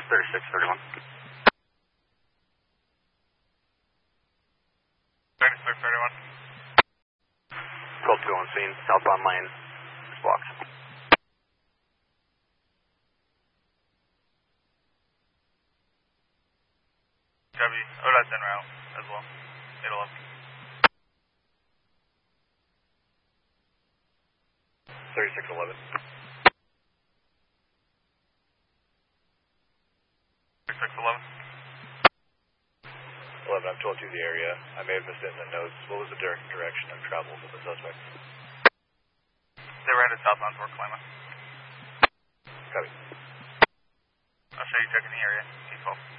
3631. 3631. 12-2 on scene, southbound lane is blocked. Copy. ODOT's en route as well. 811. 3611. 3611. 11, I've told you the area. I may have missed it in the notes. What was the direction of travel for the suspect? They were headed southbound toward Klamath. Copy. I'll show you checking the area. Keep 12.